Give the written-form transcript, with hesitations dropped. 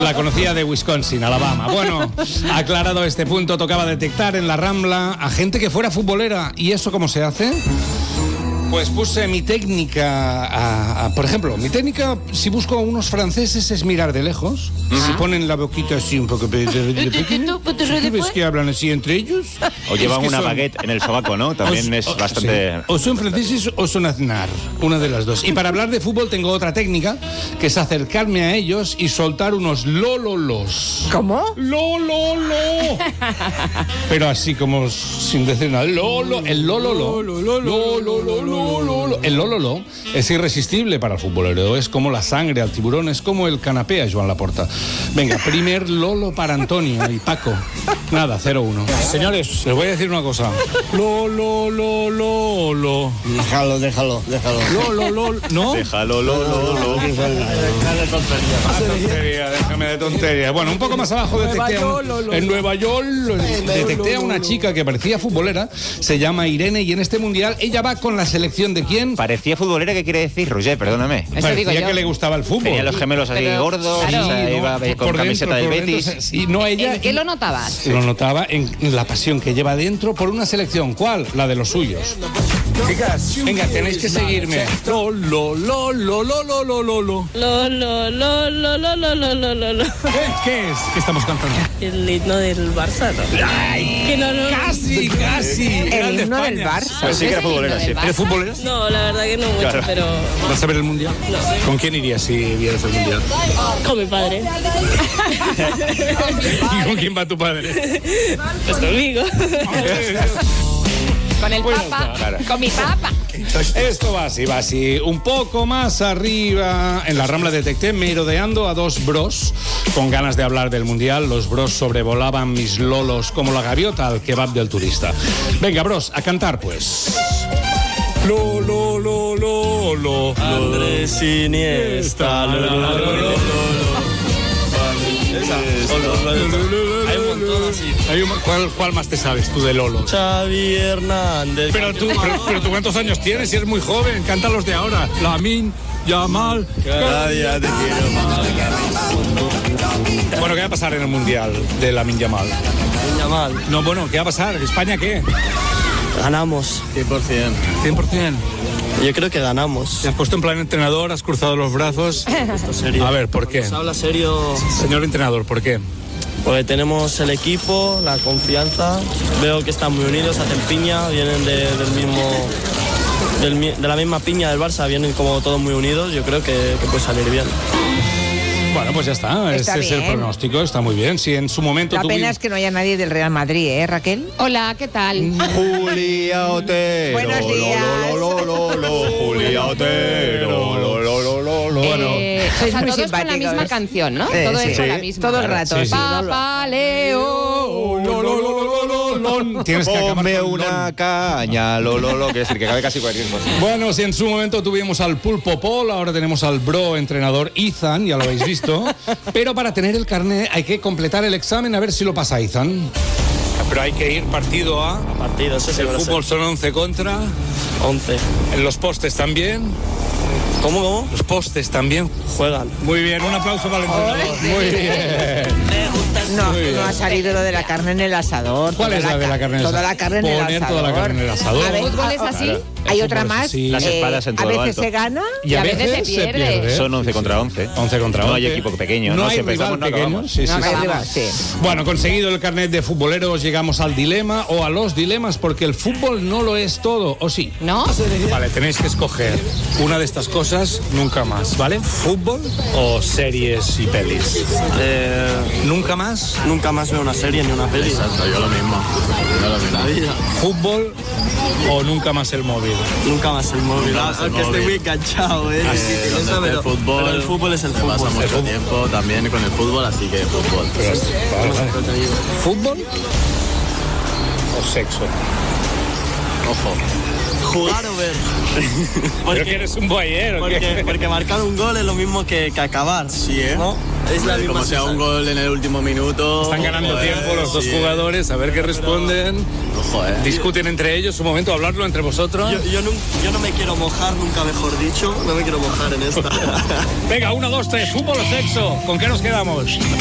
La conocía de Wisconsin, Alabama. Bueno, aclarado este punto, tocaba detectar en la Rambla a gente que fuera futbolera. ¿Y eso cómo se hace? Pues puse mi técnica, por ejemplo, mi técnica, si busco a unos franceses, es mirar de lejos. Si ponen la boquita así un poco de pequeño, ¿ves que hablan así entre ellos? O llevan una baguette en el sobaco, ¿no? También es bastante... Sí. O son franceses o son aznar, una de las dos. Y para hablar de fútbol tengo otra técnica, que es acercarme a ellos y soltar unos lololos. ¿Cómo? ¡Lololo! Pero así como sin decir nada. Lolo, el lololo. Lololo. El lololo es irresistible para el futbolero, es como la sangre al tiburón, es como el canapé a Joan Laporta. Venga, primer lolo para Antonio y Paco. Nada, 0-1. Señores, les voy a decir una cosa. Lolo. Déjalo. Lolo, ¿no? Déjalo, lolo. Déjame de tontería. Bueno, un poco más abajo en Nueva York detecté a una chica que parecía futbolera, se llama Irene, y en este mundial ella va con la selección de ¿quién? Parecía futbolera, ¿qué quiere decir, Roger? Perdóname. Parecía que le gustaba el fútbol. Tenía los gemelos así gordos, claro, o sea, iba con camiseta del Betis. Sí, no ella. ¿En qué lo notabas? Lo notaba en la pasión que lleva dentro por una selección. ¿Cuál? La de los suyos. Chicas, venga, tenéis que seguirme. Lo. ¿Qué es? ¿Qué estamos cantando? El himno del Barça, ¿no? Ay, que no. Casi. El himno del Barça. Pues sí que era futbolera, sí. ¿Eres futbolera? No, la verdad que no mucho, Claro. pero... ¿Vas a ver el mundial? No. ¿Con quién irías si vieras el mundial? Con mi padre. ¿Y con quién va tu padre? Pues conmigo. Con el Pues papa, claro. con mi papa. Esto va así. Un poco más arriba, en la Rambla detecté merodeando a dos bros con ganas de hablar del mundial. Los bros sobrevolaban mis lolos como la gaviota al kebab del turista. Venga, bros, a cantar pues. Lo. Andrés Iniesta. Hay un montón así. ¿Cuál más te sabes tú de Lolo? Xavi Hernández. Pero tú ¿cuántos años tienes? Si eres muy joven, canta los de ahora. Lamin, Yamal. Cada día te quiero más. Bueno, ¿qué va a pasar en el mundial de Lamin Yamal? Yamal. No, bueno, ¿qué va a pasar? ¿España qué? Ganamos. 100%. 100%. Yo creo que ganamos. ¿Te has puesto en plan entrenador? ¿Has cruzado los brazos? Esto serio. A ver, ¿por qué? Se habla serio. Señor entrenador, ¿por qué? Porque tenemos el equipo, la confianza. Veo que están muy unidos, hacen piña, vienen de la misma piña del Barça, vienen como todos muy unidos. Yo creo que puede salir bien. Bueno, pues ya está. Está Ese es el bien. pronóstico, está muy bien. Si en su momento La pena es que no haya nadie del Real Madrid, ¿eh, Raquel? Hola, ¿qué tal? Julia Otero. Buenos días. Julia Otero. Bueno, sois muy todos con la simpáticos. misma canción, ¿no? Sí, Todo sí. es con la misma. Todo el rato. Sí, sí. Papá Leo. Tienes que acabar Ponme con una lon. caña, quiere decir que cabe casi cualquier cosa. Bueno, si en su momento tuvimos al Pulpo Paul, ahora tenemos al bro entrenador Ethan, ya lo habéis visto. Pero para tener el carnet hay que completar el examen, a ver si lo pasa Ethan. Pero hay que ir partido a... Partidos, eso sí El me lo sé. fútbol son 11 contra... 11. En los postes también. ¿Cómo? Los postes también. Juegan. Muy bien, un aplauso para el entrenador. Muy bien. No, Muy bien. no ha salido lo de la carne en el asador. ¿Cuál Toda es la de la carne en el Toda asador? la carne en el Poner asador. toda la carne en el asador. A ver, ¿El fútbol es así? hay El otra fútbol es más. así. Las espadas en todo a lo veces alto. se gana. Y a veces se pierde. Son 11 contra 11. 11 contra 11. No hay equipo pequeño, ¿no? No hay Si rival empezamos, no pequeño. acabamos. Sí, sí, No, sí. hay rival, sí. Bueno, conseguido el carnet de futboleros, llegamos al dilema o a los dilemas, porque el fútbol no lo es todo, ¿o sí? ¿No? Vale, tenéis que escoger una de estas cosas, nunca más, ¿vale? ¿Fútbol o series y pelis? ¿Nunca más? Nunca más veo una serie ni una peli. Exacto, yo lo mismo. La vida. ¿Fútbol o nunca más el móvil? Nunca más el móvil. Aunque estoy muy enganchado, ¿eh? El fútbol, pero el fútbol es el se fútbol. pasa mucho tiempo también con el fútbol, así que fútbol. ¿Fútbol o sexo? Ojo. Jugar o ver. ¿Pero que eres un boyero? Porque marcar un gol es lo mismo que acabar. Sí, ¿eh? ¿No? Es la misma Como sea un sensación. gol en el último minuto. Están ganando joder, tiempo los dos sí. jugadores, a ver qué responden. Ojo, Discuten entre ellos, un momento, hablarlo entre vosotros. Yo no me quiero mojar, nunca mejor dicho. No me quiero mojar en esta. Venga, 1, 2, 3, fútbol o sexo. ¿Con qué nos quedamos?